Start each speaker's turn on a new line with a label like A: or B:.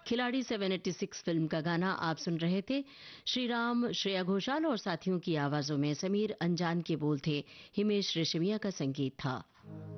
A: खिलाड़ी 786 फिल्म का गाना आप सुन रहे थे। श्री राम, श्रेया घोषाल और साथियों की आवाजों में। समीर अंजान के बोल थे, हिमेश रेशमिया का संगीत था।